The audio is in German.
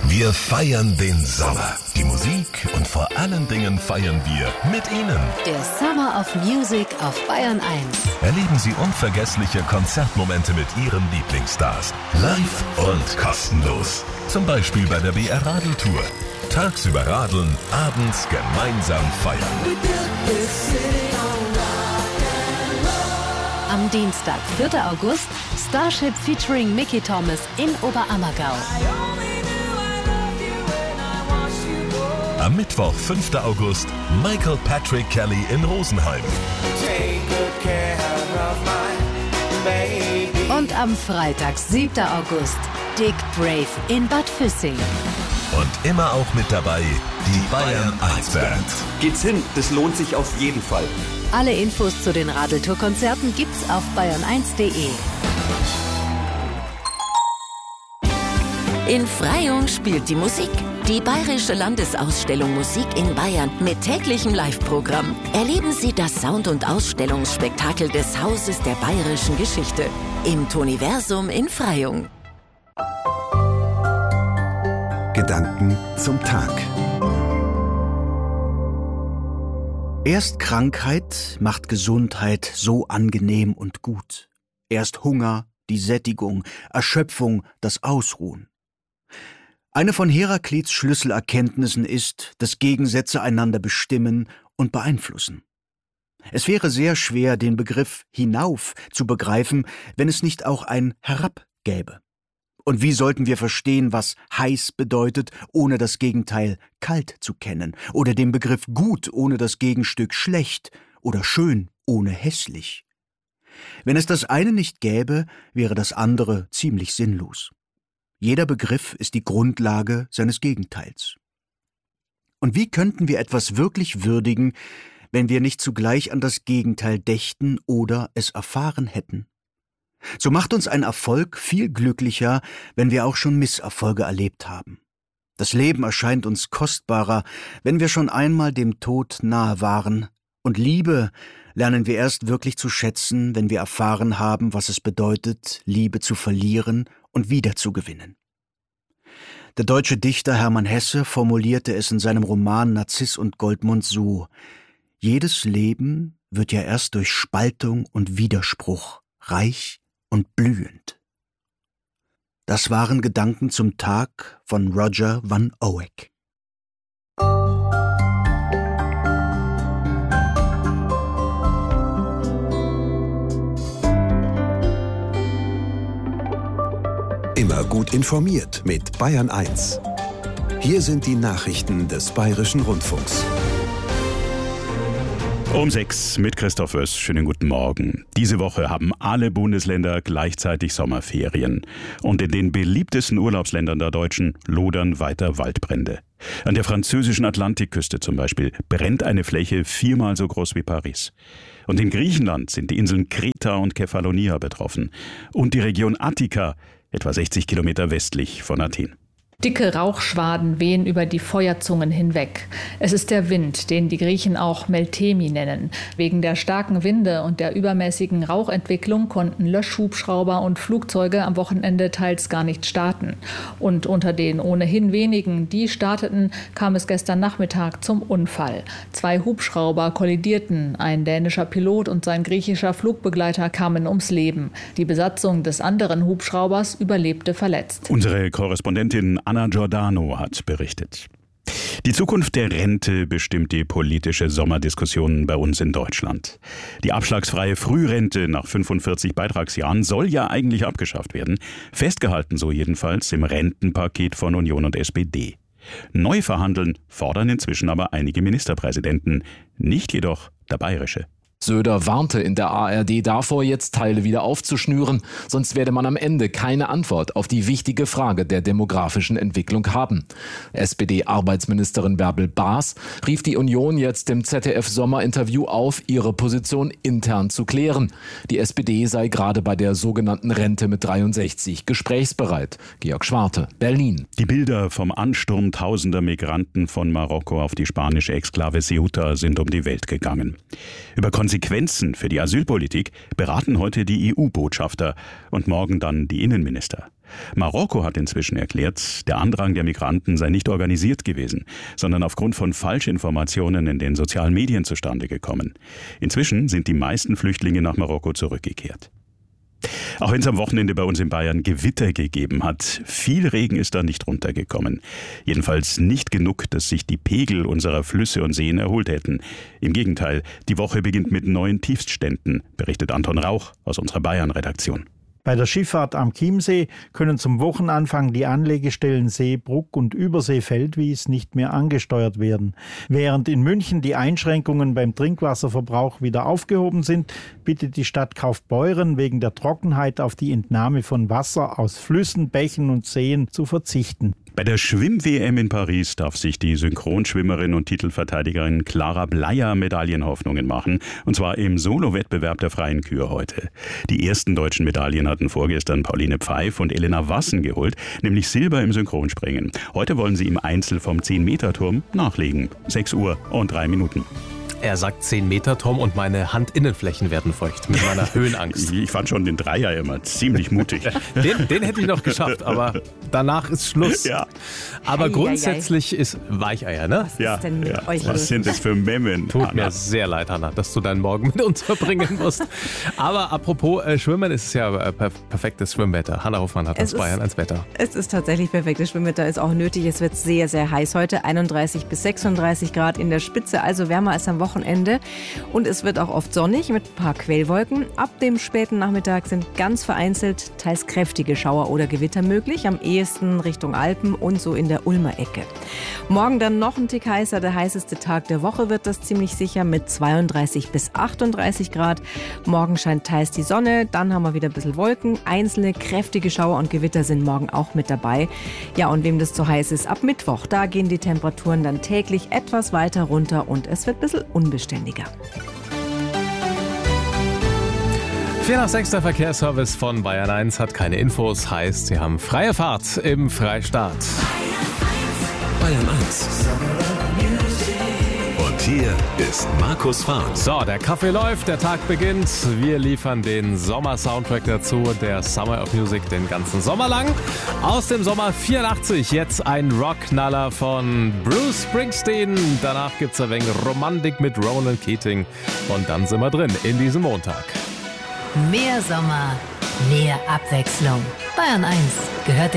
Wir feiern den Sommer, die Musik und vor allen Dingen feiern wir mit Ihnen. Der Summer of Music auf Bayern 1. Erleben Sie unvergessliche Konzertmomente mit Ihren Lieblingsstars. Live und kostenlos. Zum Beispiel bei der BR Radeltour. Tagsüber radeln, abends gemeinsam feiern. Am Dienstag, 4. August, Starship featuring Mickey Thomas in Oberammergau. Am Mittwoch, 5. August, Michael Patrick Kelly in Rosenheim. Und am Freitag, 7. August, Dick Brave in Bad Füssing. Und immer auch mit dabei die Bayern 1 Band. Geht's hin, das lohnt sich auf jeden Fall. Alle Infos zu den Radeltour-Konzerten gibt's auf bayern1.de. In Freyung spielt die Musik. Die Bayerische Landesausstellung Musik in Bayern mit täglichem Live-Programm. Erleben Sie das Sound- und Ausstellungsspektakel des Hauses der bayerischen Geschichte im Toniversum in Freyung. Gedanken zum Tag. Erst Krankheit macht Gesundheit so angenehm und gut. Erst Hunger, die Sättigung, Erschöpfung, das Ausruhen. Eine von Heraklits Schlüsselerkenntnissen ist, dass Gegensätze einander bestimmen und beeinflussen. Es wäre sehr schwer, den Begriff hinauf zu begreifen, wenn es nicht auch ein herab gäbe. Und wie sollten wir verstehen, was heiß bedeutet, ohne das Gegenteil kalt zu kennen, oder den Begriff gut ohne das Gegenstück schlecht oder schön ohne hässlich? Wenn es das eine nicht gäbe, wäre das andere ziemlich sinnlos. Jeder Begriff ist die Grundlage seines Gegenteils. Und wie könnten wir etwas wirklich würdigen, wenn wir nicht zugleich an das Gegenteil dächten oder es erfahren hätten? So macht uns ein Erfolg viel glücklicher, wenn wir auch schon Misserfolge erlebt haben. Das Leben erscheint uns kostbarer, wenn wir schon einmal dem Tod nahe waren. Und Liebe lernen wir erst wirklich zu schätzen, wenn wir erfahren haben, was es bedeutet, Liebe zu verlieren und wiederzugewinnen. Der deutsche Dichter Hermann Hesse formulierte es in seinem Roman Narziss und Goldmund so: Jedes Leben wird ja erst durch Spaltung und Widerspruch reich und blühend. Das waren Gedanken zum Tag von Roger van Oeck. Immer gut informiert mit Bayern 1. Hier sind die Nachrichten des Bayerischen Rundfunks. Um 6 mit Christoph Oess. Schönen guten Morgen. Diese Woche haben alle Bundesländer gleichzeitig Sommerferien. Und in den beliebtesten Urlaubsländern der Deutschen lodern weiter Waldbrände. An der französischen Atlantikküste zum Beispiel brennt eine Fläche 4-mal so groß wie Paris. Und in Griechenland sind die Inseln Kreta und Kefalonia betroffen. Und die Region Attika, etwa 60 Kilometer westlich von Athen. Dicke Rauchschwaden wehen über die Feuerzungen hinweg. Es ist der Wind, den die Griechen auch Meltemi nennen. Wegen der starken Winde und der übermäßigen Rauchentwicklung konnten Löschhubschrauber und Flugzeuge am Wochenende teils gar nicht starten. Und unter den ohnehin wenigen, die starteten, kam es gestern Nachmittag zum Unfall. 2 Hubschrauber kollidierten. Ein dänischer Pilot und sein griechischer Flugbegleiter kamen ums Leben. Die Besatzung des anderen Hubschraubers überlebte verletzt. Unsere Korrespondentin Anna Giordano hat berichtet. Die Zukunft der Rente bestimmt die politische Sommerdiskussion bei uns in Deutschland. Die abschlagsfreie Frührente nach 45 Beitragsjahren soll ja eigentlich abgeschafft werden. Festgehalten so jedenfalls im Rentenpaket von Union und SPD. Neu verhandeln fordern inzwischen aber einige Ministerpräsidenten, nicht jedoch der bayerische. Söder warnte in der ARD davor, jetzt Teile wieder aufzuschnüren, sonst werde man am Ende keine Antwort auf die wichtige Frage der demografischen Entwicklung haben. SPD-Arbeitsministerin Bärbel Baas rief die Union jetzt im ZDF-Sommerinterview auf, ihre Position intern zu klären. Die SPD sei gerade bei der sogenannten Rente mit 63 gesprächsbereit. Georg Schwarte, Berlin. Die Bilder vom Ansturm tausender Migranten von Marokko auf die spanische Exklave Ceuta sind um die Welt gegangen. Über Konsequenzen für die Asylpolitik beraten heute die EU-Botschafter und morgen dann die Innenminister. Marokko hat inzwischen erklärt, der Andrang der Migranten sei nicht organisiert gewesen, sondern aufgrund von Falschinformationen in den sozialen Medien zustande gekommen. Inzwischen sind die meisten Flüchtlinge nach Marokko zurückgekehrt. Auch wenn es am Wochenende bei uns in Bayern Gewitter gegeben hat, viel Regen ist da nicht runtergekommen. Jedenfalls nicht genug, dass sich die Pegel unserer Flüsse und Seen erholt hätten. Im Gegenteil, die Woche beginnt mit neuen Tiefstständen, berichtet Anton Rauch aus unserer Bayern-Redaktion. Bei der Schifffahrt am Chiemsee können zum Wochenanfang die Anlegestellen Seebruck und Übersee-Feldwies nicht mehr angesteuert werden. Während in München die Einschränkungen beim Trinkwasserverbrauch wieder aufgehoben sind, bittet die Stadt Kaufbeuren wegen der Trockenheit auf die Entnahme von Wasser aus Flüssen, Bächen und Seen zu verzichten. Bei der Schwimm-WM in Paris darf sich die Synchronschwimmerin und Titelverteidigerin Clara Bleier Medaillenhoffnungen machen, und zwar im Solo-Wettbewerb der freien Kür heute. Die ersten deutschen Medaillen hatten vorgestern Pauline Pfeif und Elena Wassen geholt, nämlich Silber im Synchronspringen. Heute wollen sie im Einzel vom 10-Meter-Turm nachlegen. 6 Uhr und 3 Minuten. Er sagt 10 Meter, Tom, und meine Handinnenflächen werden feucht mit meiner Höhenangst. Ich fand schon den Dreier immer ziemlich mutig. Den hätte ich noch geschafft, aber danach ist Schluss. Ja. Aber grundsätzlich ist Weicheier, ne? Was ist denn mit euch los? Was sind das für Memmen? Tut mir sehr leid, Hanna, dass du deinen Morgen mit uns verbringen musst. Aber apropos Schwimmen, ist es ja perfektes Schwimmwetter. Hanna Hofmann hat aus Bayern ans Wetter. Es ist tatsächlich perfektes Schwimmwetter, ist auch nötig. Es wird sehr, sehr heiß heute. 31 bis 36 Grad in der Spitze, also wärmer als am Wochenende. Und es wird auch oft sonnig mit ein paar Quellwolken. Ab dem späten Nachmittag sind ganz vereinzelt teils kräftige Schauer oder Gewitter möglich. Am ehesten Richtung Alpen und so in der Ulmer Ecke. Morgen dann noch ein Tick heißer. Der heißeste Tag der Woche wird das ziemlich sicher mit 32 bis 38 Grad. Morgen scheint teils die Sonne. Dann haben wir wieder ein bisschen Wolken. Einzelne kräftige Schauer und Gewitter sind morgen auch mit dabei. Ja, und wem das zu heiß ist, ab Mittwoch, da gehen die Temperaturen dann täglich etwas weiter runter und es wird ein bisschen unbeständiger. 4:06, der Verkehrsservice von Bayern 1 hat keine Infos, heißt, sie haben freie Fahrt im Freistaat. Bayern 1. Und hier ist Markus Fahn. So, der Kaffee läuft, der Tag beginnt. Wir liefern den Sommer-Soundtrack dazu, der Summer of Music den ganzen Sommer lang. Aus dem Sommer 84 jetzt ein Rockknaller von Bruce Springsteen. Danach gibt's ein wenig Romantik mit Ronan Keating. Und dann sind wir drin in diesem Montag. Mehr Sommer, mehr Abwechslung. Bayern 1 gehört